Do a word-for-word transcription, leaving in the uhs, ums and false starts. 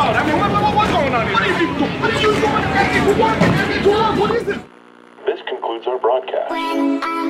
out. I mean, what, what, what's going on here? What are you doing? What are you doing?